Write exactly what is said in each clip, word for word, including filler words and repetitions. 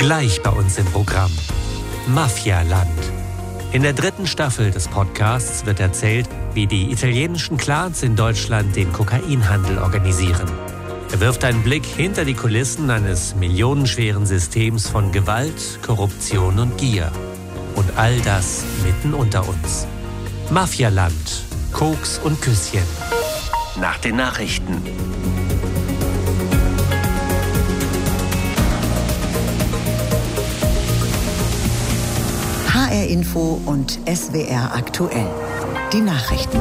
Gleich bei uns im Programm. Mafialand. In der dritten Staffel des Podcasts wird erzählt, wie die italienischen Clans in Deutschland den Kokainhandel organisieren. Er wirft einen Blick hinter die Kulissen eines millionenschweren Systems von Gewalt, Korruption und Gier. Und all das mitten unter uns. Mafialand. Koks und Küsschen. Nach den Nachrichten. H R Info und S W R aktuell. Die Nachrichten.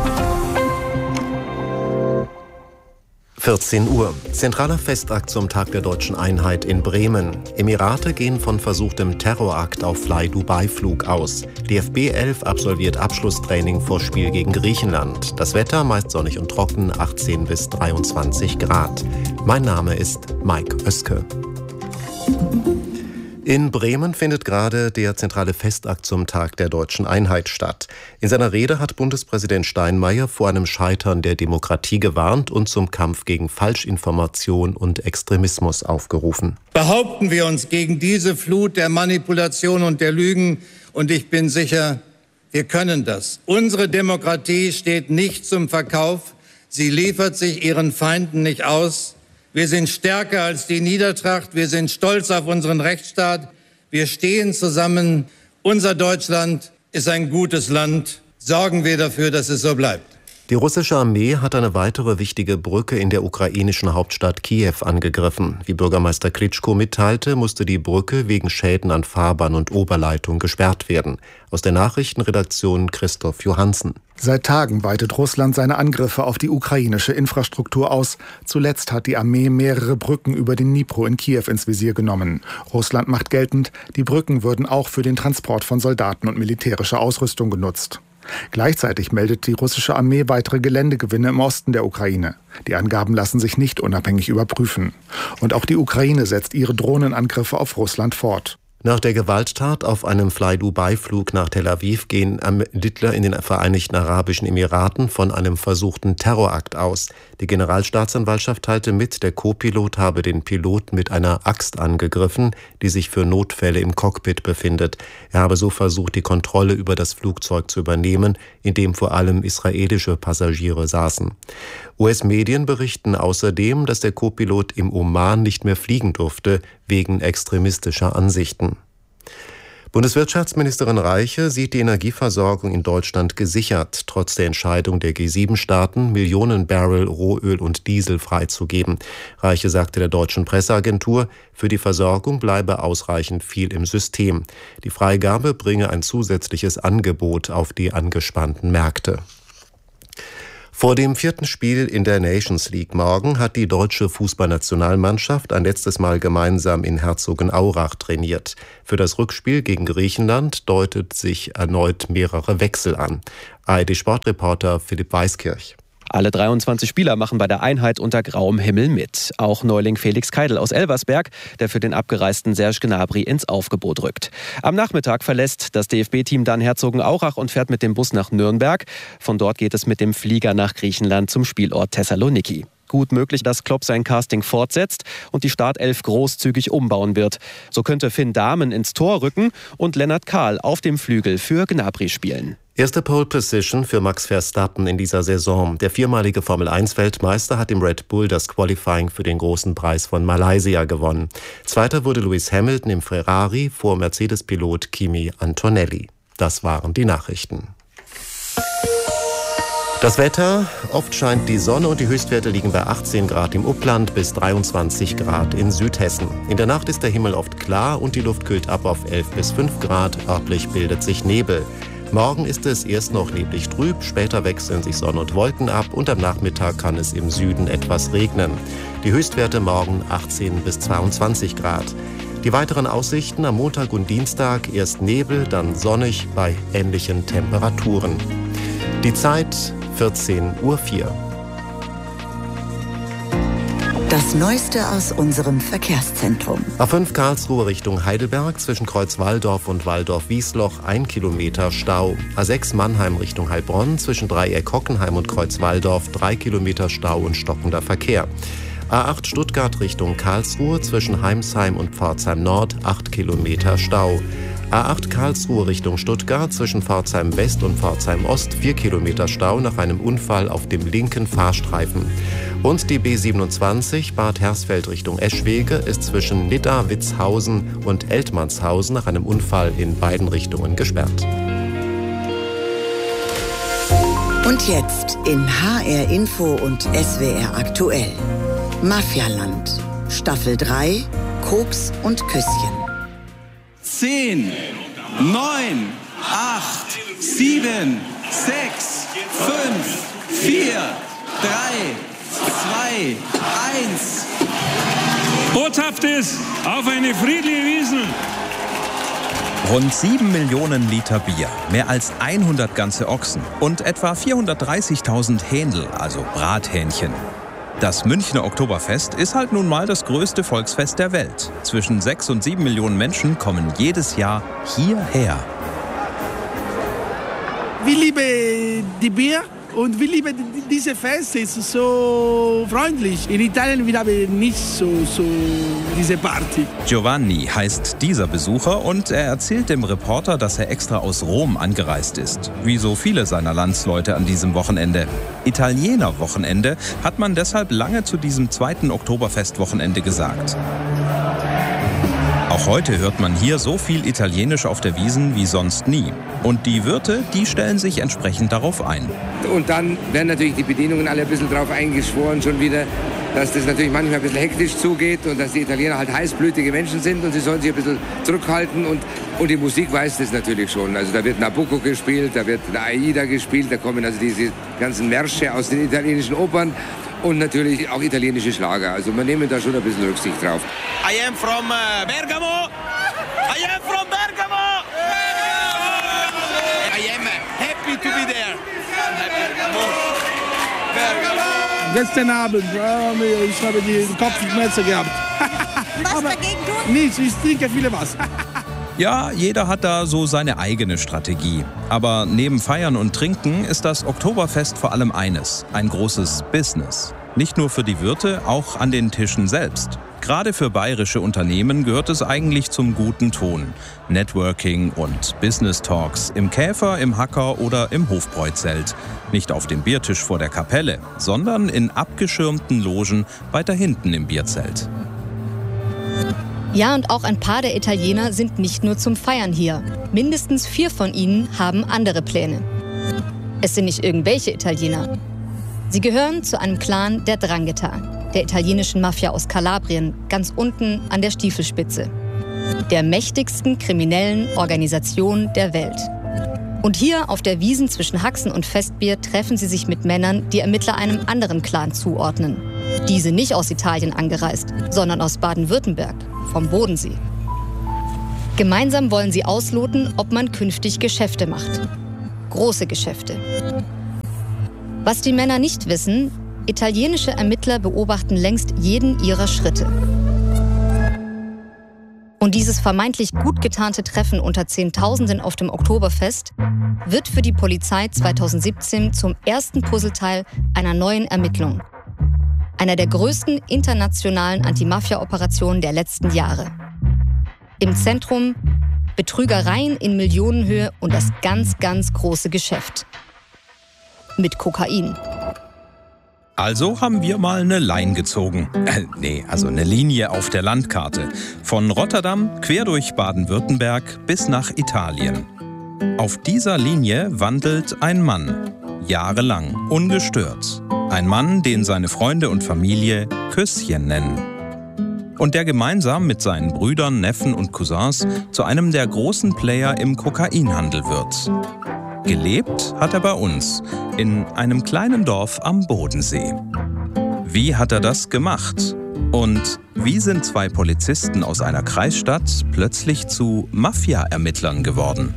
vierzehn Uhr. Zentraler Festakt zum Tag der deutschen Einheit in Bremen. Emirate gehen von versuchtem Terrorakt auf Fly-Dubai-Flug aus. D F B elf absolviert Abschlusstraining vor Spiel gegen Griechenland. Das Wetter meist sonnig und trocken, achtzehn bis dreiundzwanzig Grad. Mein Name ist Mike Oeske. In Bremen findet gerade der zentrale Festakt zum Tag der deutschen Einheit statt. In seiner Rede hat Bundespräsident Steinmeier vor einem Scheitern der Demokratie gewarnt und zum Kampf gegen Falschinformation und Extremismus aufgerufen. Behaupten wir uns gegen diese Flut der Manipulation und der Lügen, und ich bin sicher, wir können das. Unsere Demokratie steht nicht zum Verkauf. Sie liefert sich ihren Feinden nicht aus. Wir sind stärker als die Niedertracht. Wir sind stolz auf unseren Rechtsstaat. Wir stehen zusammen. Unser Deutschland ist ein gutes Land. Sorgen wir dafür, dass es so bleibt. Die russische Armee hat eine weitere wichtige Brücke in der ukrainischen Hauptstadt Kiew angegriffen. Wie Bürgermeister Klitschko mitteilte, musste die Brücke wegen Schäden an Fahrbahn und Oberleitung gesperrt werden. Aus der Nachrichtenredaktion Christoph Johansen. Seit Tagen weitet Russland seine Angriffe auf die ukrainische Infrastruktur aus. Zuletzt hat die Armee mehrere Brücken über den Dnipro in Kiew ins Visier genommen. Russland macht geltend, die Brücken würden auch für den Transport von Soldaten und militärischer Ausrüstung genutzt. Gleichzeitig meldet die russische Armee weitere Geländegewinne im Osten der Ukraine. Die Angaben lassen sich nicht unabhängig überprüfen. Und auch die Ukraine setzt ihre Drohnenangriffe auf Russland fort. Nach der Gewalttat auf einem Fly-Dubai-Flug nach Tel Aviv gehen Ermittler in den Vereinigten Arabischen Emiraten von einem versuchten Terrorakt aus. Die Generalstaatsanwaltschaft teilte mit, der Co-Pilot habe den Piloten mit einer Axt angegriffen, die sich für Notfälle im Cockpit befindet. Er habe so versucht, die Kontrolle über das Flugzeug zu übernehmen, in dem vor allem israelische Passagiere saßen. U S-Medien berichten außerdem, dass der Co-Pilot im Oman nicht mehr fliegen durfte, wegen extremistischer Ansichten. Bundeswirtschaftsministerin Reiche sieht die Energieversorgung in Deutschland gesichert, trotz der Entscheidung der G sieben Staaten, Millionen Barrel Rohöl und Diesel freizugeben. Reiche sagte der deutschen Presseagentur, für die Versorgung bleibe ausreichend viel im System. Die Freigabe bringe ein zusätzliches Angebot auf die angespannten Märkte. Vor dem vierten Spiel in der Nations League morgen hat die deutsche Fußballnationalmannschaft ein letztes Mal gemeinsam in Herzogenaurach trainiert. Für das Rückspiel gegen Griechenland deutet sich erneut mehrere Wechsel an. A R D-Sportreporter Philipp Weiskirch. Alle dreiundzwanzig Spieler machen bei der Einheit unter grauem Himmel mit. Auch Neuling Felix Keidel aus Elversberg, der für den abgereisten Serge Gnabry ins Aufgebot rückt. Am Nachmittag verlässt das D F B-Team dann Herzogenaurach und fährt mit dem Bus nach Nürnberg. Von dort geht es mit dem Flieger nach Griechenland zum Spielort Thessaloniki. Gut möglich, dass Klopp sein Casting fortsetzt und die Startelf großzügig umbauen wird. So könnte Finn Dahmen ins Tor rücken und Lennart Kahl auf dem Flügel für Gnabry spielen. Erste Pole Position für Max Verstappen in dieser Saison. Der viermalige Formel eins Weltmeister hat im Red Bull das Qualifying für den großen Preis von Malaysia gewonnen. Zweiter wurde Lewis Hamilton im Ferrari vor Mercedes-Pilot Kimi Antonelli. Das waren die Nachrichten. Das Wetter, oft scheint die Sonne und die Höchstwerte liegen bei achtzehn Grad im Upland bis dreiundzwanzig Grad in Südhessen. In der Nacht ist der Himmel oft klar und die Luft kühlt ab auf elf bis fünf Grad. Örtlich bildet sich Nebel. Morgen ist es erst noch neblig trüb, später wechseln sich Sonne und Wolken ab und am Nachmittag kann es im Süden etwas regnen. Die Höchstwerte morgen achtzehn bis zweiundzwanzig Grad. Die weiteren Aussichten am Montag und Dienstag erst Nebel, dann sonnig bei ähnlichen Temperaturen. Die Zeit vierzehn Uhr vier. Das Neueste aus unserem Verkehrszentrum. A fünf Karlsruhe Richtung Heidelberg zwischen Kreuzwaldorf und Waldorf-Wiesloch ein Kilometer Stau. A sechs Mannheim Richtung Heilbronn zwischen Dreieck Hockenheim und Kreuzwaldorf drei Kilometer Stau und stockender Verkehr. A acht Stuttgart Richtung Karlsruhe zwischen Heimsheim und Pforzheim Nord acht Kilometer Stau. A acht Karlsruhe Richtung Stuttgart zwischen Pforzheim West und Pforzheim Ost vier Kilometer Stau nach einem Unfall auf dem linken Fahrstreifen. Und die B siebenundzwanzig Bad Hersfeld Richtung Eschwege ist zwischen Nidda-Witzhausen und Eltmannshausen nach einem Unfall in beiden Richtungen gesperrt. Und jetzt in H R Info und S W R aktuell. Mafialand, Staffel drei, Koks und Küsschen. Zehn, neun, acht, sieben, sechs, fünf, vier, drei, zwei, eins. Bothaftes auf eine friedliche Wiesn. Rund sieben Millionen Liter Bier, mehr als hundert ganze Ochsen und etwa vierhundertdreißigtausend Händel, also Brathähnchen. Das Münchner Oktoberfest ist halt nun mal das größte Volksfest der Welt. Zwischen sechs und sieben Millionen Menschen kommen jedes Jahr hierher. Wir lieben die Bier und wir lieben diese Fest. Es ist so freundlich. In Italien wir haben nicht so, so diese Party. Giovanni heißt dieser Besucher und er erzählt dem Reporter, dass er extra aus Rom angereist ist. Wie so viele seiner Landsleute an diesem Wochenende. Italiener-Wochenende hat man deshalb lange zu diesem zweiten Oktoberfest-Wochenende gesagt. Auch heute hört man hier so viel Italienisch auf der Wiesn wie sonst nie. Und die Wirte, die stellen sich entsprechend darauf ein. Und dann werden natürlich die Bedienungen alle ein bisschen darauf eingeschworen schon wieder, dass das natürlich manchmal ein bisschen hektisch zugeht und dass die Italiener halt heißblütige Menschen sind und sie sollen sich ein bisschen zurückhalten. Und, und die Musik weiß das natürlich schon. Also da wird Nabucco gespielt, da wird eine Aida gespielt, da kommen also diese ganzen Märsche aus den italienischen Opern. Und natürlich auch italienische Schlager. Also man nimmt da schon ein bisschen Rücksicht drauf. I am from uh, Bergamo. I am from Bergamo. I am happy to be there. Gestern Abend, ich habe die Kopfschmerzen gehabt. Was dagegen tun? Nichts, ich trinke viele was. Ja, jeder hat da so seine eigene Strategie. Aber neben Feiern und Trinken ist das Oktoberfest vor allem eines, ein großes Business. Nicht nur für die Wirte, auch an den Tischen selbst. Gerade für bayerische Unternehmen gehört es eigentlich zum guten Ton. Networking und Business Talks im Käfer, im Hacker oder im Hofbräuzelt. Nicht auf dem Biertisch vor der Kapelle, sondern in abgeschirmten Logen weiter hinten im Bierzelt. Ja, und auch ein paar der Italiener sind nicht nur zum Feiern hier. Mindestens vier von ihnen haben andere Pläne. Es sind nicht irgendwelche Italiener. Sie gehören zu einem Clan der Drangheta, der italienischen Mafia aus Kalabrien, ganz unten an der Stiefelspitze. Der mächtigsten kriminellen Organisation der Welt. Und hier auf der Wiesn zwischen Haxen und Festbier treffen sie sich mit Männern, die Ermittler einem anderen Clan zuordnen. Diese nicht aus Italien angereist, sondern aus Baden-Württemberg, vom Bodensee. Gemeinsam wollen sie ausloten, ob man künftig Geschäfte macht. Große Geschäfte. Was die Männer nicht wissen, italienische Ermittler beobachten längst jeden ihrer Schritte. Und dieses vermeintlich gut getarnte Treffen unter Zehntausenden auf dem Oktoberfest wird für die Polizei zweitausendsiebzehn zum ersten Puzzleteil einer neuen Ermittlung. Einer der größten internationalen Anti-Mafia-Operationen der letzten Jahre. Im Zentrum Betrügereien in Millionenhöhe und das ganz, ganz große Geschäft. Mit Kokain. Also haben wir mal eine Line gezogen. Äh, nee, also eine Linie auf der Landkarte. Von Rotterdam quer durch Baden-Württemberg bis nach Italien. Auf dieser Linie wandelt ein Mann. Jahrelang, ungestört. Ein Mann, den seine Freunde und Familie Küsschen nennen. Und der gemeinsam mit seinen Brüdern, Neffen und Cousins zu einem der großen Player im Kokainhandel wird. Gelebt hat er bei uns, in einem kleinen Dorf am Bodensee. Wie hat er das gemacht? Und wie sind zwei Polizisten aus einer Kreisstadt plötzlich zu Mafia-Ermittlern geworden?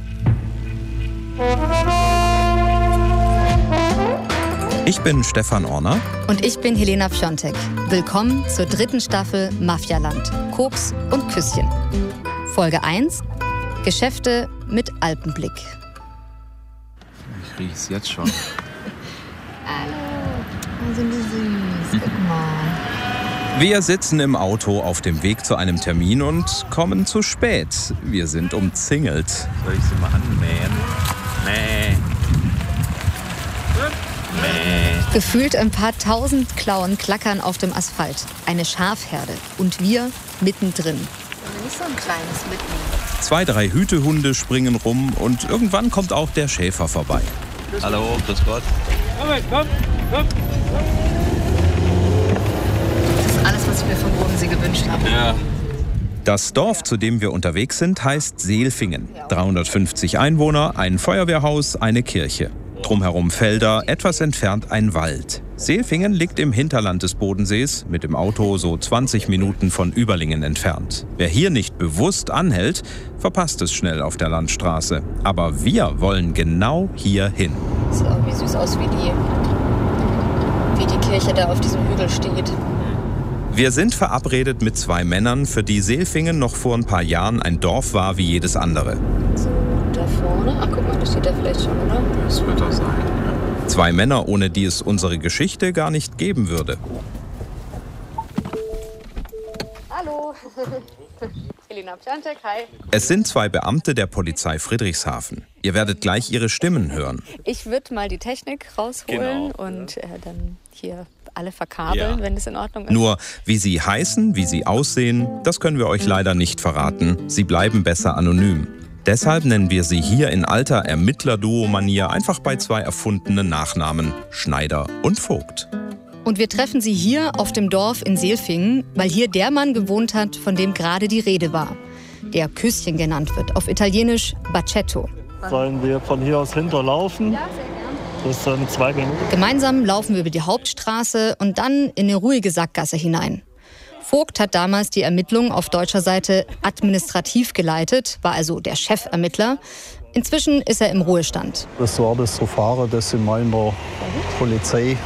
Ich bin Stefan Orner. Und ich bin Helena Piontek. Willkommen zur dritten Staffel Mafialand, Koks und Küsschen. Folge eins, Geschäfte mit Alpenblick. Ich riech's jetzt schon. Hallo, sind die süß. Guck mal. Wir sitzen im Auto auf dem Weg zu einem Termin und kommen zu spät. Wir sind umzingelt. Soll ich sie mal anmähen? Nee. Nee. Gefühlt ein paar tausend Klauen klackern auf dem Asphalt. Eine Schafherde. Und wir mittendrin. Nicht so ein kleines mitnehmen. Zwei, drei Hütehunde springen rum und irgendwann kommt auch der Schäfer vorbei. Hallo, grüß Gott. Komm, komm, komm. Das ist alles, was ich mir vom Bodensee gewünscht habe. Ja. Das Dorf, zu dem wir unterwegs sind, heißt Seelfingen. dreihundertfünfzig Einwohner, ein Feuerwehrhaus, eine Kirche. Drumherum Felder, etwas entfernt ein Wald. Seelfingen liegt im Hinterland des Bodensees, mit dem Auto so zwanzig Minuten von Überlingen entfernt. Wer hier nicht bewusst anhält, verpasst es schnell auf der Landstraße. Aber wir wollen genau hier hin. Sieht irgendwie süß aus, wie die, wie die Kirche da auf diesem Hügel steht. Wir sind verabredet mit zwei Männern, für die Seelfingen noch vor ein paar Jahren ein Dorf war wie jedes andere. So, da vorne. Ach, guck mal, das steht da vielleicht schon, oder? Das wird doch sein. Zwei Männer, ohne die es unsere Geschichte gar nicht geben würde. Hallo. Elina Pjantek, hi. Es sind zwei Beamte der Polizei Friedrichshafen. Ihr werdet gleich ihre Stimmen hören. Ich würde mal die Technik rausholen Genau. und äh, dann hier alle verkabeln, Ja. wenn das in Ordnung ist. Nur, wie sie heißen, wie sie aussehen, das können wir euch leider nicht verraten. Sie bleiben besser anonym. Deshalb nennen wir sie hier in alter Ermittler-Duo-Manier einfach bei zwei erfundenen Nachnamen, Schneider und Vogt. Und wir treffen sie hier auf dem Dorf in Seelfingen, weil hier der Mann gewohnt hat, von dem gerade die Rede war. Der Küsschen genannt wird, auf Italienisch Bacetto. Sollen wir von hier aus hinterlaufen? Ja, sehr gern. Das sind zwei Minuten. Gemeinsam laufen wir über die Hauptstraße und dann in eine ruhige Sackgasse hinein. Vogt hat damals die Ermittlungen auf deutscher Seite administrativ geleitet, war also der Chefermittler. Inzwischen ist er im Ruhestand. Das war das Verfahren, das in meiner Polizeizeit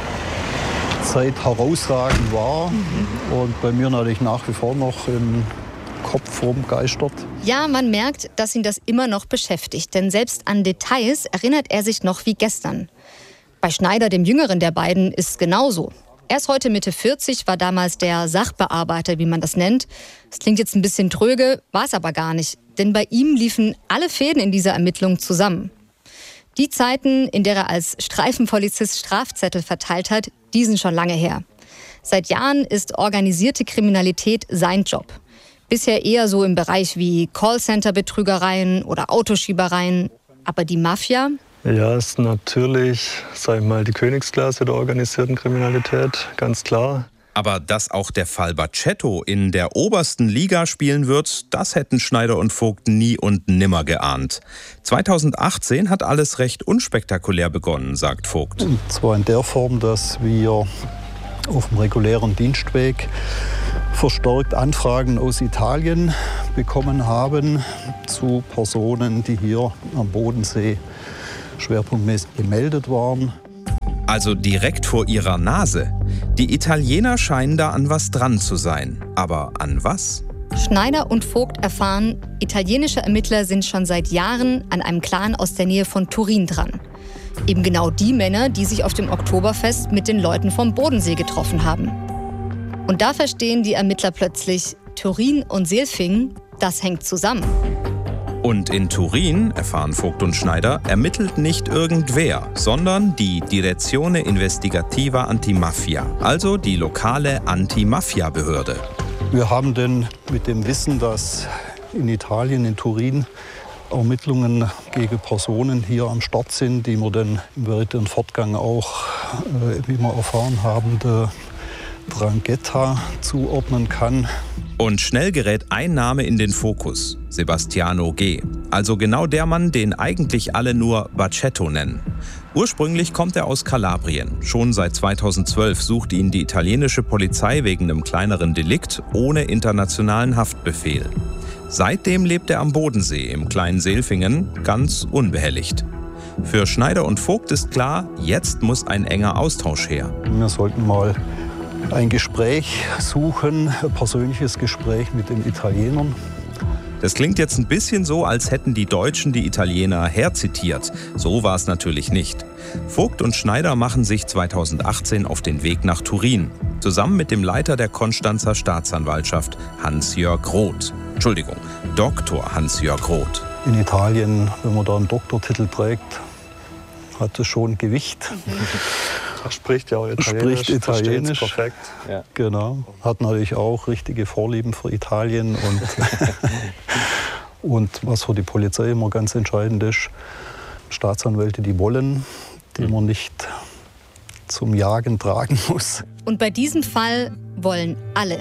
herausragend war und bei mir natürlich nach wie vor noch im Kopf rumgeistert. Ja, man merkt, dass ihn das immer noch beschäftigt, denn selbst an Details erinnert er sich noch wie gestern. Bei Schneider, dem jüngeren der beiden, ist es genauso. Er ist heute Mitte vierzig, war damals der Sachbearbeiter, wie man das nennt. Das klingt jetzt ein bisschen tröge, war es aber gar nicht. Denn bei ihm liefen alle Fäden in dieser Ermittlung zusammen. Die Zeiten, in der er als Streifenpolizist Strafzettel verteilt hat, die sind schon lange her. Seit Jahren ist organisierte Kriminalität sein Job. Bisher eher so im Bereich wie Callcenter-Betrügereien oder Autoschiebereien. Aber die Mafia? Ja, ist natürlich, sag ich mal, die Königsklasse der organisierten Kriminalität, ganz klar. Aber dass auch der Fall Bacetto in der obersten Liga spielen wird, das hätten Schneider und Vogt nie und nimmer geahnt. zweitausendachtzehn hat alles recht unspektakulär begonnen, sagt Vogt. Und zwar in der Form, dass wir auf dem regulären Dienstweg verstärkt Anfragen aus Italien bekommen haben zu Personen, die hier am Bodensee schwerpunktmäßig gemeldet waren. Also direkt vor ihrer Nase. Die Italiener scheinen da an was dran zu sein. Aber an was? Schneider und Vogt erfahren, italienische Ermittler sind schon seit Jahren an einem Clan aus der Nähe von Turin dran. Eben genau die Männer, die sich auf dem Oktoberfest mit den Leuten vom Bodensee getroffen haben. Und da verstehen die Ermittler plötzlich, Turin und Seelfingen, das hängt zusammen. Und in Turin, erfahren Vogt und Schneider, ermittelt nicht irgendwer, sondern die Direzione Investigativa Antimafia, also die lokale Anti-Mafia-Behörde. Wir haben denn mit dem Wissen, dass in Italien, in Turin, Ermittlungen gegen Personen hier am Start sind, die wir dann im weiteren Fortgang auch, äh, wie wir erfahren haben, der Drangheta zuordnen kann. Und schnell gerät ein Name in den Fokus, Sebastiano G. Also genau der Mann, den eigentlich alle nur Bacetto nennen. Ursprünglich kommt er aus Kalabrien. Schon seit zweitausendzwölf sucht ihn die italienische Polizei wegen einem kleineren Delikt ohne internationalen Haftbefehl. Seitdem lebt er am Bodensee im kleinen Seelfingen, ganz unbehelligt. Für Schneider und Vogt ist klar, jetzt muss ein enger Austausch her. Wir sollten mal ein Gespräch suchen, ein persönliches Gespräch mit den Italienern. Das klingt jetzt ein bisschen so, als hätten die Deutschen die Italiener herzitiert. So war es natürlich nicht. Vogt und Schneider machen sich zweitausendachtzehn auf den Weg nach Turin. zusammen mit dem Leiter der Konstanzer Staatsanwaltschaft, Hans-Jörg Roth. Entschuldigung, Doktor Hans-Jörg Roth. In Italien, wenn man da einen Doktortitel trägt, hat es schon Gewicht. Er spricht ja auch Italienisch. Spricht Italienisch. Perfekt. Ja. Genau. Hat natürlich auch richtige Vorlieben für Italien. Und, und was für die Polizei immer ganz entscheidend ist, Staatsanwälte, die wollen, die man nicht zum Jagen tragen muss. Und bei diesem Fall wollen alle.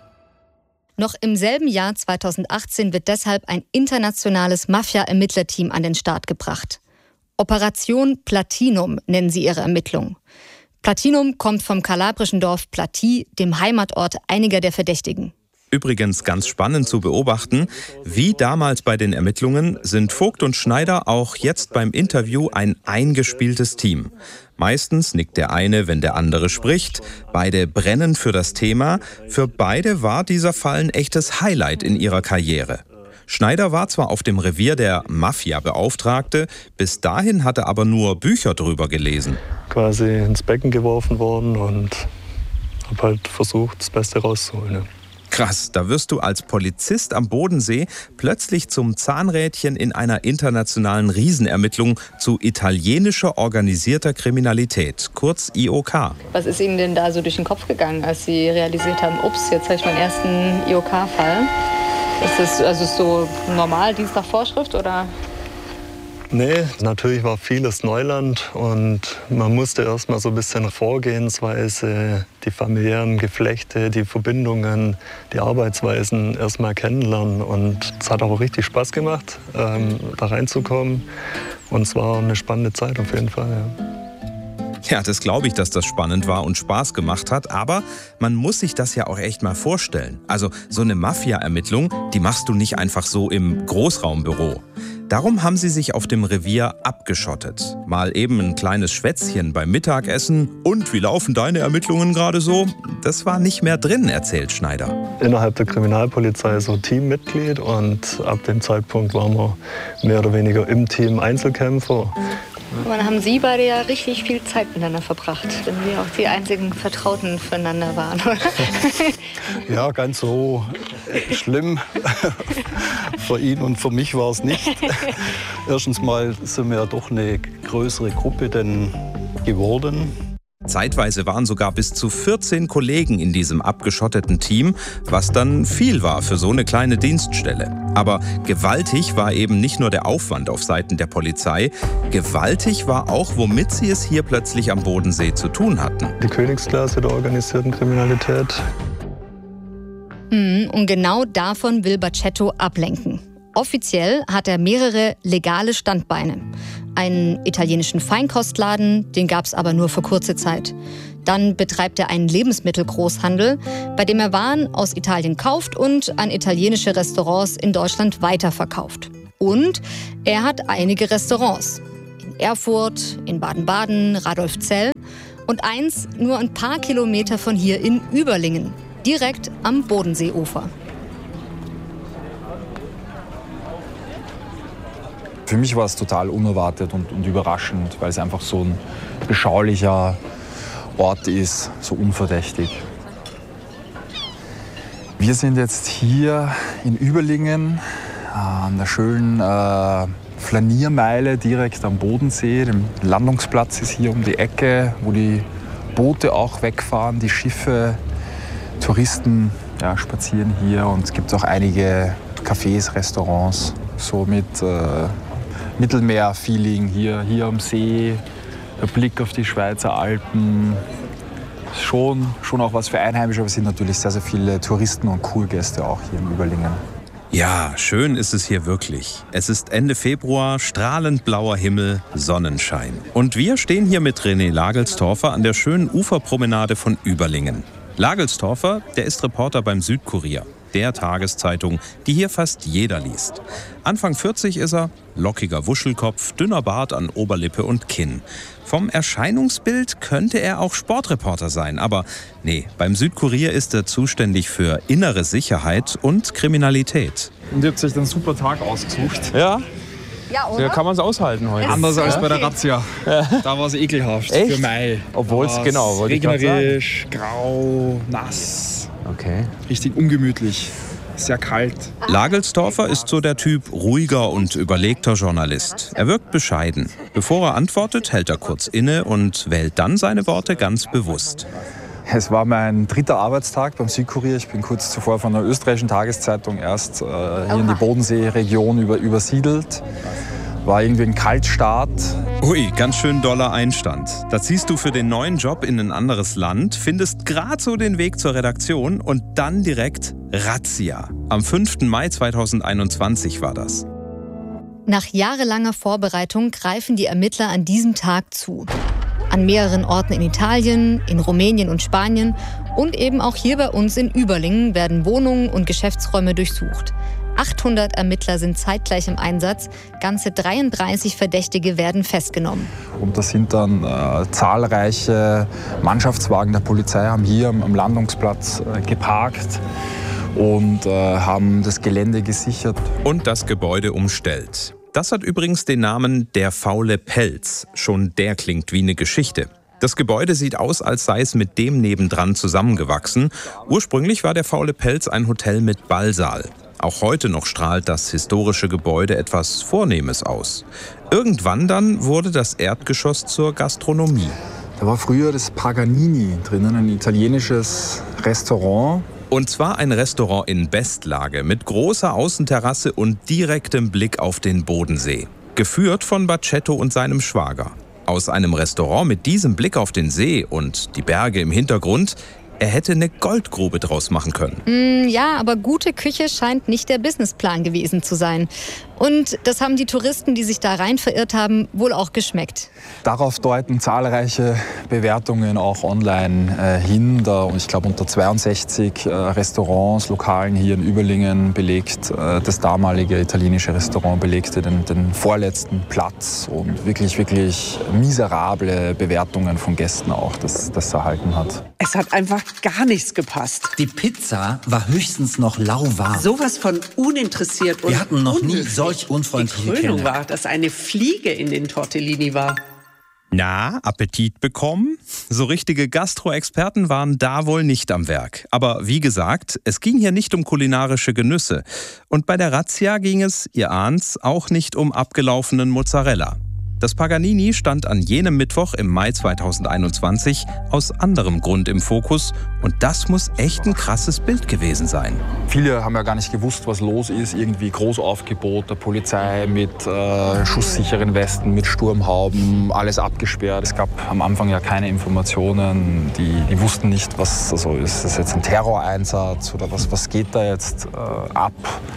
Noch im selben Jahr zweitausendachtzehn wird deshalb ein internationales Mafia-Ermittlerteam an den Start gebracht. Operation Platinum nennen sie ihre Ermittlung. Platinum kommt vom kalabrischen Dorf Plati, dem Heimatort einiger der Verdächtigen. Übrigens ganz spannend zu beobachten, wie damals bei den Ermittlungen sind Vogt und Schneider auch jetzt beim Interview ein eingespieltes Team. Meistens nickt der eine, wenn der andere spricht. Beide brennen für das Thema. Für beide war dieser Fall ein echtes Highlight in ihrer Karriere. Schneider war zwar auf dem Revier der Mafia-Beauftragte, bis dahin hatte aber nur Bücher drüber gelesen. Quasi ins Becken geworfen worden und habe halt versucht, das Beste rauszuholen. Ja. Krass, da wirst du als Polizist am Bodensee plötzlich zum Zahnrädchen in einer internationalen Riesenermittlung zu italienischer organisierter Kriminalität, kurz I O K. Was ist Ihnen denn da so durch den Kopf gegangen, als Sie realisiert haben, ups, jetzt habe ich meinen ersten I O K-Fall? Ist das also so normal, Dienst nach Vorschrift, oder? Nee, natürlich war vieles Neuland und man musste erst mal so ein bisschen Vorgehensweise, die familiären Geflechte, die Verbindungen, die Arbeitsweisen erst mal kennenlernen. Und es hat auch richtig Spaß gemacht, ähm, da reinzukommen. Und es war eine spannende Zeit auf jeden Fall. Ja. Ja, das glaube ich, dass das spannend war und Spaß gemacht hat. Aber man muss sich das ja auch echt mal vorstellen. Also so eine Mafia-Ermittlung, die machst du nicht einfach so im Großraumbüro. Darum haben sie sich auf dem Revier abgeschottet. Mal eben ein kleines Schwätzchen beim Mittagessen. Und wie laufen deine Ermittlungen gerade so? Das war nicht mehr drin, erzählt Schneider. Innerhalb der Kriminalpolizei so Teammitglied und ab dem Zeitpunkt waren wir mehr oder weniger im Team Einzelkämpfer. Und dann haben Sie beide ja richtig viel Zeit miteinander verbracht, wenn wir auch die einzigen Vertrauten füreinander waren. Ja, ganz so schlimm. Für ihn und für mich war es nicht. Erstens mal sind wir ja doch eine größere Gruppe denn geworden. Zeitweise waren sogar bis zu vierzehn Kollegen in diesem abgeschotteten Team, was dann viel war für so eine kleine Dienststelle. Aber gewaltig war eben nicht nur der Aufwand auf Seiten der Polizei, gewaltig war auch, womit sie es hier plötzlich am Bodensee zu tun hatten. Die Königsklasse der organisierten Kriminalität. Und genau davon will Bacetto ablenken. Offiziell hat er mehrere legale Standbeine. Einen italienischen Feinkostladen, den gab es aber nur für kurze Zeit. Dann betreibt er einen Lebensmittelgroßhandel, bei dem er Waren aus Italien kauft und an italienische Restaurants in Deutschland weiterverkauft. Und er hat einige Restaurants. In Erfurt, in Baden-Baden, Radolfzell und eins nur ein paar Kilometer von hier in Überlingen, direkt am Bodenseeufer. Für mich war es total unerwartet und, und überraschend, weil es einfach so ein beschaulicher Ort ist, so unverdächtig. Wir sind jetzt hier in Überlingen an der schönen äh, Flaniermeile direkt am Bodensee. Der Landungsplatz ist hier um die Ecke, wo die Boote auch wegfahren, die Schiffe, Touristen ja, spazieren hier und es gibt auch einige Cafés, Restaurants, so mit äh, Mittelmeer-Feeling hier, hier am See, der Blick auf die Schweizer Alpen. Schon, schon auch was für Einheimische, aber es sind natürlich sehr, sehr viele Touristen und Kurgäste auch hier in Überlingen. Ja, schön ist es hier wirklich. Es ist Ende Februar, strahlend blauer Himmel, Sonnenschein. Und wir stehen hier mit René Lagelstorfer an der schönen Uferpromenade von Überlingen. Lagelstorfer, der ist Reporter beim Südkurier, der Tageszeitung, die hier fast jeder liest. Anfang vierzig ist er, lockiger Wuschelkopf, dünner Bart an Oberlippe und Kinn. Vom Erscheinungsbild könnte er auch Sportreporter sein, aber nee, beim Südkurier ist er zuständig für innere Sicherheit und Kriminalität. Und ihr habt euch einen super Tag ausgesucht. Ja, Ja, oder? Ja, kann man es aushalten heute. Anders als bei der Razzia. Da war es ekelhaft. Echt? Für Mai. Obwohl es, genau, wollte ich gerade sagen. Regnerisch, grau, nass. Okay. Richtig ungemütlich. Sehr kalt. Lagelsdorfer ist so der Typ ruhiger und überlegter Journalist. Er wirkt bescheiden. Bevor er antwortet, hält er kurz inne und wählt dann seine Worte ganz bewusst. Es war mein dritter Arbeitstag beim Südkurier. Ich bin kurz zuvor von einer österreichischen Tageszeitung erst äh, hier in die Bodenseeregion über, übersiedelt. War irgendwie ein Kaltstart. Ui, ganz schön doller Einstand. Da ziehst du für den neuen Job in ein anderes Land, findest gerade so den Weg zur Redaktion und dann direkt Razzia. Am fünften Mai zweitausendeinundzwanzig war das. Nach jahrelanger Vorbereitung greifen die Ermittler an diesem Tag zu. An mehreren Orten in Italien, in Rumänien und Spanien und eben auch hier bei uns in Überlingen werden Wohnungen und Geschäftsräume durchsucht. achthundert Ermittler sind zeitgleich im Einsatz, ganze dreiunddreißig Verdächtige werden festgenommen. Und da sind dann äh, zahlreiche Mannschaftswagen der Polizei haben hier am, am Landungsplatz äh, geparkt und äh, haben das Gelände gesichert. Und das Gebäude umstellt. Das hat übrigens den Namen Der faule Pelz. Schon der klingt wie eine Geschichte. Das Gebäude sieht aus, als sei es mit dem nebendran zusammengewachsen. Ursprünglich war der faule Pelz ein Hotel mit Ballsaal. Auch heute noch strahlt das historische Gebäude etwas Vornehmes aus. Irgendwann dann wurde das Erdgeschoss zur Gastronomie. Da war früher das Paganini drinnen, ein italienisches Restaurant. Und zwar ein Restaurant in Bestlage mit großer Außenterrasse und direktem Blick auf den Bodensee. Geführt von Bacetto und seinem Schwager. Aus einem Restaurant mit diesem Blick auf den See und die Berge im Hintergrund, er hätte eine Goldgrube draus machen können. Mm, ja, aber gute Küche scheint nicht der Businessplan gewesen zu sein. Und das haben die Touristen, die sich da rein verirrt haben, wohl auch geschmeckt. Darauf deuten zahlreiche Bewertungen auch online äh, hin. Da, ich glaube, unter zweiundsechzig äh, Restaurants, Lokalen hier in Überlingen belegt äh, das damalige italienische Restaurant belegte den, den vorletzten Platz. Und wirklich, wirklich miserable Bewertungen von Gästen auch, das das erhalten hat. Es hat einfach gar nichts gepasst. Die Pizza war höchstens noch lauwarm. Sowas von uninteressiert und Wir hatten noch nie unhöflich. solch unfreundliche Die Krönung Kellner. war, dass eine Fliege in den Tortellini war. Na, Appetit bekommen? So richtige Gastro-Experten waren da wohl nicht am Werk. Aber wie gesagt, es ging hier nicht um kulinarische Genüsse. Und bei der Razzia ging es, ihr ahnt's, auch nicht um abgelaufenen Mozzarella. Das Paganini stand an jenem Mittwoch im Mai zweitausendeinundzwanzig aus anderem Grund im Fokus und das muss echt ein krasses Bild gewesen sein. Viele haben ja gar nicht gewusst, was los ist. Irgendwie Großaufgebot der Polizei mit äh, schusssicheren Westen, mit Sturmhauben, alles abgesperrt. Es gab am Anfang ja keine Informationen. Die, die wussten nicht, was, also ist das jetzt ein Terroreinsatz oder was, was geht da jetzt äh, ab?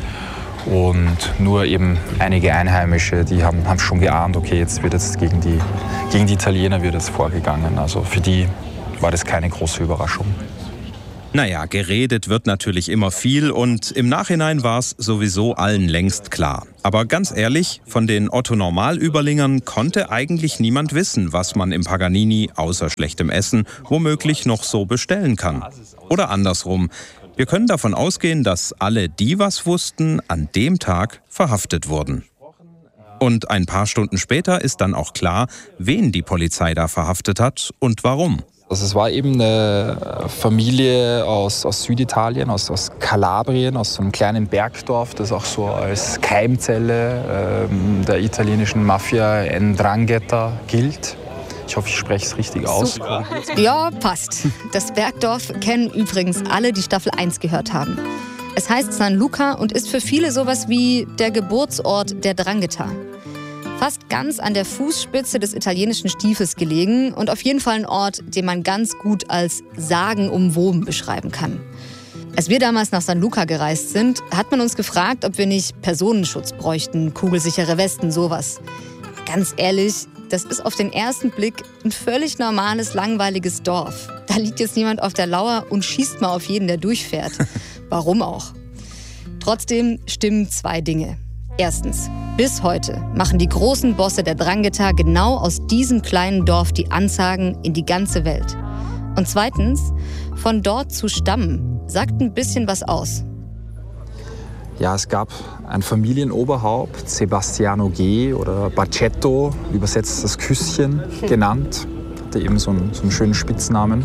Und nur eben einige Einheimische, die haben, haben schon geahnt, okay, jetzt wird jetzt gegen die, gegen die Italiener wird jetzt vorgegangen. Also für die war das keine große Überraschung. Naja, geredet wird natürlich immer viel und im Nachhinein war es sowieso allen längst klar. Aber ganz ehrlich, von den Otto-Normal-Überlingern konnte eigentlich niemand wissen, was man im Paganini außer schlechtem Essen womöglich noch so bestellen kann. Oder andersrum. Wir können davon ausgehen, dass alle, die was wussten, an dem Tag verhaftet wurden. Und ein paar Stunden später ist dann auch klar, wen die Polizei da verhaftet hat und warum. Also es war eben eine Familie aus, aus Süditalien, aus, aus Kalabrien, aus so einem kleinen Bergdorf, das auch so als Keimzelle ähm, der italienischen Mafia 'Ndrangheta gilt. Ich hoffe, ich spreche es richtig aus. Super. Ja, passt. Das Bergdorf kennen übrigens alle, die Staffel eins gehört haben. Es heißt San Luca und ist für viele sowas wie der Geburtsort der 'Ndrangheta. Fast ganz an der Fußspitze des italienischen Stiefels gelegen und auf jeden Fall ein Ort, den man ganz gut als sagenumwoben beschreiben kann. Als wir damals nach San Luca gereist sind, hat man uns gefragt, ob wir nicht Personenschutz bräuchten, kugelsichere Westen, sowas. Ganz ehrlich, das ist auf den ersten Blick ein völlig normales, langweiliges Dorf. Da liegt jetzt niemand auf der Lauer und schießt mal auf jeden, der durchfährt. Warum auch? Trotzdem stimmen zwei Dinge. Erstens, bis heute machen die großen Bosse der 'Ndrangheta genau aus diesem kleinen Dorf die Ansagen in die ganze Welt. Und zweitens, von dort zu stammen, sagt ein bisschen was aus. Ja, es gab ein Familienoberhaupt, Sebastiano G. oder Bacetto, übersetzt das Küsschen genannt, hatte eben so einen, so einen schönen Spitznamen.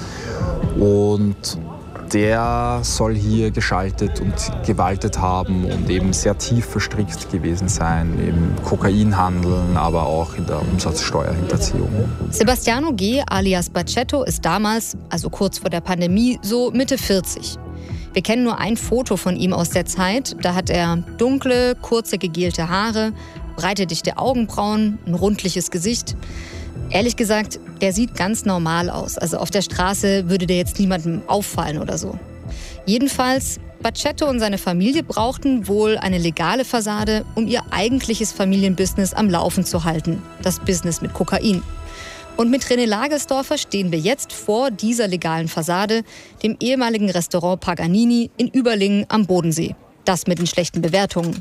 Und der soll hier geschaltet und gewaltet haben und eben sehr tief verstrickt gewesen sein im Kokainhandeln, aber auch in der Umsatzsteuerhinterziehung. Sebastiano G. alias Bacetto ist damals, also kurz vor der Pandemie, so Mitte vierzig. Wir kennen nur ein Foto von ihm aus der Zeit. Da hat er dunkle, kurze, gegelte Haare, breite, dichte Augenbrauen, ein rundliches Gesicht. Ehrlich gesagt, der sieht ganz normal aus. Also auf der Straße würde der jetzt niemandem auffallen oder so. Jedenfalls, Bacetto und seine Familie brauchten wohl eine legale Fassade, um ihr eigentliches Familienbusiness am Laufen zu halten. Das Business mit Kokain. Und mit René Lagelsdorfer stehen wir jetzt vor dieser legalen Fassade, dem ehemaligen Restaurant Paganini in Überlingen am Bodensee. Das mit den schlechten Bewertungen.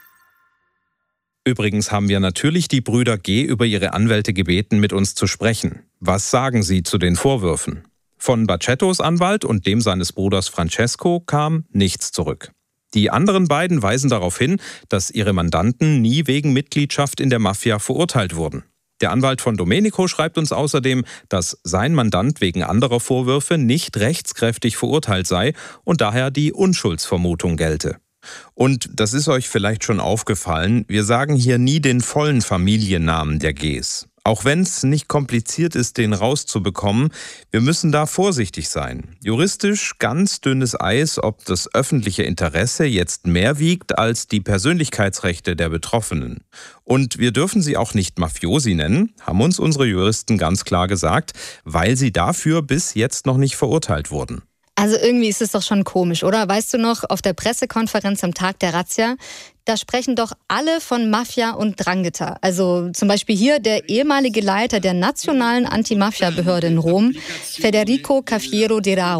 Übrigens haben wir natürlich die Brüder G. über ihre Anwälte gebeten, mit uns zu sprechen. Was sagen sie zu den Vorwürfen? Von Bacettos Anwalt und dem seines Bruders Francesco kam nichts zurück. Die anderen beiden weisen darauf hin, dass ihre Mandanten nie wegen Mitgliedschaft in der Mafia verurteilt wurden. Der Anwalt von Domenico schreibt uns außerdem, dass sein Mandant wegen anderer Vorwürfe nicht rechtskräftig verurteilt sei und daher die Unschuldsvermutung gelte. Und das ist euch vielleicht schon aufgefallen, wir sagen hier nie den vollen Familiennamen der Gs. Auch wenn es nicht kompliziert ist, den rauszubekommen, wir müssen da vorsichtig sein. Juristisch ganz dünnes Eis, ob das öffentliche Interesse jetzt mehr wiegt als die Persönlichkeitsrechte der Betroffenen. Und wir dürfen sie auch nicht Mafiosi nennen, haben uns unsere Juristen ganz klar gesagt, weil sie dafür bis jetzt noch nicht verurteilt wurden. Also irgendwie ist es doch schon komisch, oder? Weißt du noch, auf der Pressekonferenz am Tag der Razzia, da sprechen doch alle von Mafia und Drangheta. Also zum Beispiel hier der ehemalige Leiter der nationalen Anti-Mafia-Behörde in Rom, Federico Cafiero de Rao.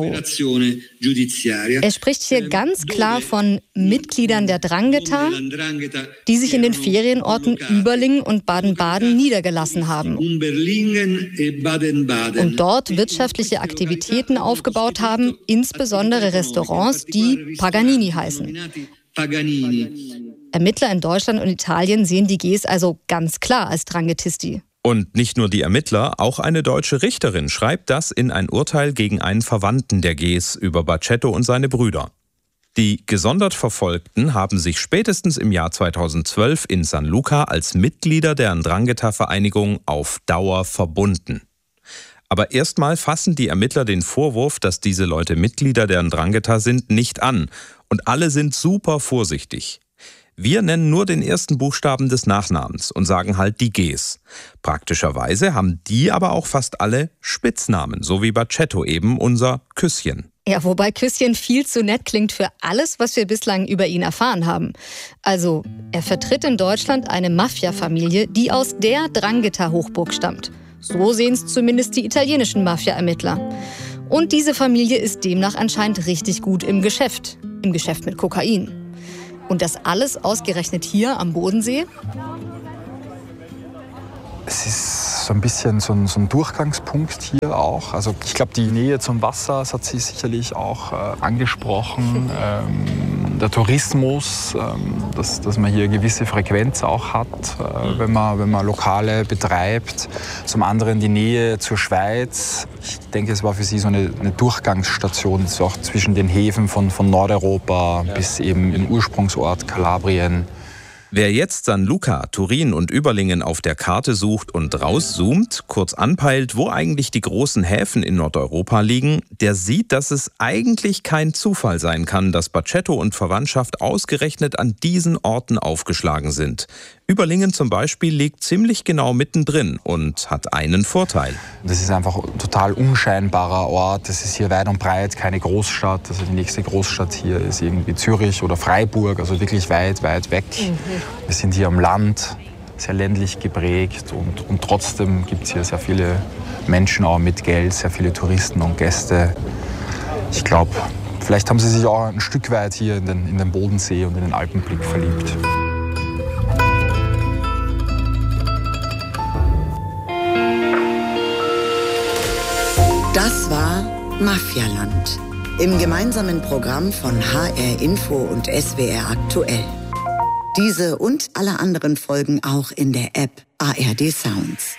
Er spricht hier ganz klar von Mitgliedern der Drangheta, die sich in den Ferienorten Überlingen und Baden-Baden niedergelassen haben und dort wirtschaftliche Aktivitäten aufgebaut haben, insbesondere Restaurants, die Paganini heißen. Ermittler in Deutschland und Italien sehen die Gs also ganz klar als Dranghetisti. Und nicht nur die Ermittler, auch eine deutsche Richterin schreibt das in ein Urteil gegen einen Verwandten der Gs über Bacetto und seine Brüder. Die gesondert Verfolgten haben sich spätestens im Jahr zweitausendzwölf in San Luca als Mitglieder der Ndrangheta-Vereinigung auf Dauer verbunden. Aber erstmal fassen die Ermittler den Vorwurf, dass diese Leute Mitglieder der Ndrangheta sind, nicht an. Und alle sind super vorsichtig. Wir nennen nur den ersten Buchstaben des Nachnamens und sagen halt die Gs. Praktischerweise haben die aber auch fast alle Spitznamen, so wie Bacetto eben unser Küsschen. Ja, wobei Küsschen viel zu nett klingt für alles, was wir bislang über ihn erfahren haben. Also, er vertritt in Deutschland eine Mafia-Familie, die aus der Drangheta-Hochburg stammt. So sehen es zumindest die italienischen Mafia-Ermittler. Und diese Familie ist demnach anscheinend richtig gut im Geschäft. Im Geschäft mit Kokain. Und das alles ausgerechnet hier am Bodensee? Es ist so ein bisschen so ein, so ein Durchgangspunkt hier auch. Also ich glaube, die Nähe zum Wasser, das hat sie sicherlich auch äh, angesprochen. Ähm, der Tourismus, ähm, dass, dass man hier eine gewisse Frequenz auch hat, äh, wenn man, wenn man Lokale betreibt. Zum anderen die Nähe zur Schweiz. Ich denke, es war für sie so eine, eine Durchgangsstation, so auch zwischen den Häfen von, von Nordeuropa ja. bis eben im Ursprungsort Kalabrien. Wer jetzt San Luca, Turin und Überlingen auf der Karte sucht und rauszoomt, kurz anpeilt, wo eigentlich die großen Häfen in Nordeuropa liegen, der sieht, dass es eigentlich kein Zufall sein kann, dass Bacetto und Verwandtschaft ausgerechnet an diesen Orten aufgeschlagen sind. Überlingen zum Beispiel liegt ziemlich genau mittendrin und hat einen Vorteil. Das ist einfach ein total unscheinbarer Ort. Das ist hier weit und breit keine Großstadt. Also die nächste Großstadt hier ist irgendwie Zürich oder Freiburg, also wirklich weit, weit weg. Mhm. Wir sind hier am Land, sehr ländlich geprägt und, und trotzdem gibt es hier sehr viele Menschen auch mit Geld, sehr viele Touristen und Gäste. Ich glaube, vielleicht haben sie sich auch ein Stück weit hier in den, in den Bodensee und in den Alpenblick verliebt. Das war Mafialand. Im gemeinsamen Programm von H R Info und S W R aktuell. Diese und alle anderen Folgen auch in der App A R D Sounds.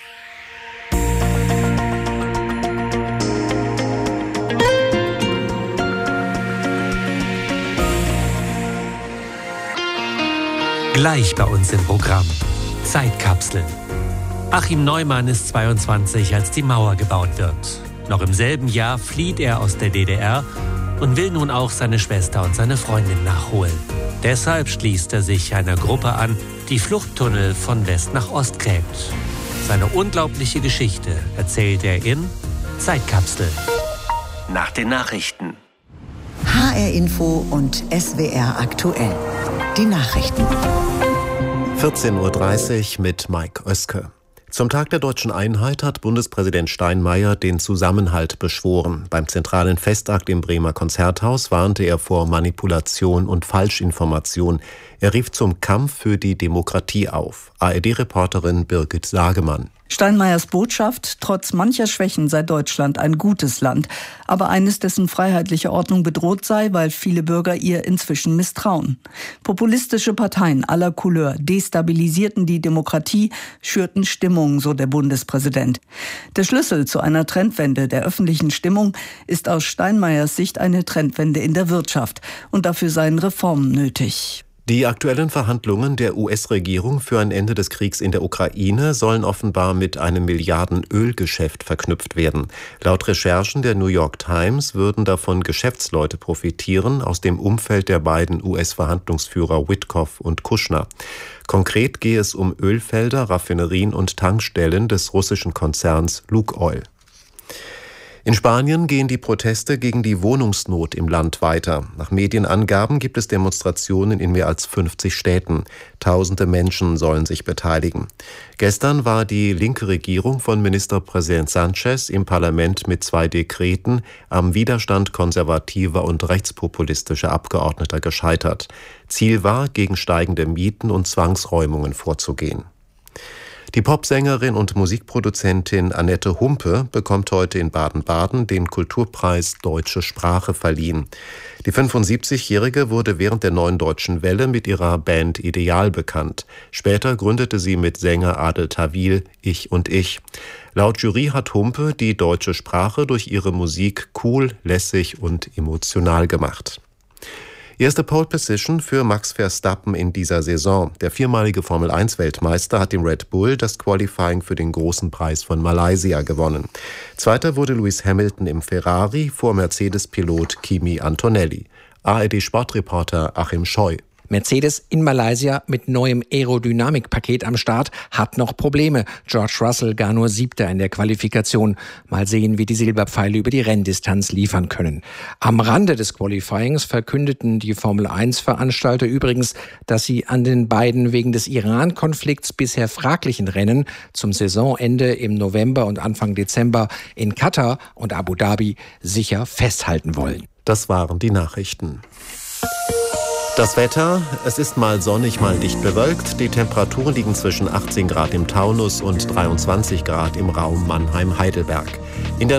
Gleich bei uns im Programm. Zeitkapsel. Achim Neumann ist zweiundzwanzig, als die Mauer gebaut wird. Noch im selben Jahr flieht er aus der D D R und will nun auch seine Schwester und seine Freundin nachholen. Deshalb schließt er sich einer Gruppe an, die Fluchttunnel von West nach Ost gräbt. Seine unglaubliche Geschichte erzählt er in Zeitkapsel. Nach den Nachrichten. H R Info und S W R aktuell. Die Nachrichten. vierzehn Uhr dreißig mit Mike Oeske. Zum Tag der deutschen Einheit hat Bundespräsident Steinmeier den Zusammenhalt beschworen. Beim zentralen Festakt im Bremer Konzerthaus warnte er vor Manipulation und Falschinformation. Er rief zum Kampf für die Demokratie auf. A R D-Reporterin Birgit Sagemann. Steinmeiers Botschaft: Trotz mancher Schwächen sei Deutschland ein gutes Land, aber eines, dessen freiheitliche Ordnung bedroht sei, weil viele Bürger ihr inzwischen misstrauen. Populistische Parteien aller Couleur destabilisierten die Demokratie, schürten Stimmung, so der Bundespräsident. Der Schlüssel zu einer Trendwende der öffentlichen Stimmung ist aus Steinmeiers Sicht eine Trendwende in der Wirtschaft, und dafür seien Reformen nötig. Die aktuellen Verhandlungen der U S-Regierung für ein Ende des Kriegs in der Ukraine sollen offenbar mit einem Milliarden-Ölgeschäft verknüpft werden. Laut Recherchen der New York Times würden davon Geschäftsleute profitieren aus dem Umfeld der beiden U S-Verhandlungsführer Witkoff und Kushner. Konkret gehe es um Ölfelder, Raffinerien und Tankstellen des russischen Konzerns Lukoil. In Spanien gehen die Proteste gegen die Wohnungsnot im Land weiter. Nach Medienangaben gibt es Demonstrationen in mehr als fünfzig Städten. Tausende Menschen sollen sich beteiligen. Gestern war die linke Regierung von Ministerpräsident Sánchez im Parlament mit zwei Dekreten am Widerstand konservativer und rechtspopulistischer Abgeordneter gescheitert. Ziel war, gegen steigende Mieten und Zwangsräumungen vorzugehen. Die Popsängerin und Musikproduzentin Annette Humpe bekommt heute in Baden-Baden den Kulturpreis Deutsche Sprache verliehen. Die fünfundsiebzigjährige wurde während der Neuen Deutschen Welle mit ihrer Band Ideal bekannt. Später gründete sie mit Sänger Adel Tawil Ich und Ich. Laut Jury hat Humpe die deutsche Sprache durch ihre Musik cool, lässig und emotional gemacht. Erste Pole Position für Max Verstappen in dieser Saison. Der viermalige Formel eins Weltmeister hat im Red Bull das Qualifying für den großen Preis von Malaysia gewonnen. Zweiter wurde Lewis Hamilton im Ferrari vor Mercedes-Pilot Kimi Antonelli. A R D-Sportreporter Achim Scheu. Mercedes in Malaysia mit neuem Aerodynamikpaket am Start hat noch Probleme. George Russell gar nur Siebter in der Qualifikation. Mal sehen, wie die Silberpfeile über die Renndistanz liefern können. Am Rande des Qualifyings verkündeten die Formel eins Veranstalter übrigens, dass sie an den beiden wegen des Iran-Konflikts bisher fraglichen Rennen zum Saisonende im November und Anfang Dezember in Katar und Abu Dhabi sicher festhalten wollen. Das waren die Nachrichten. Das Wetter: Es ist mal sonnig, mal dicht bewölkt. Die Temperaturen liegen zwischen achtzehn Grad im Taunus und dreiundzwanzig Grad im Raum Mannheim-Heidelberg. In der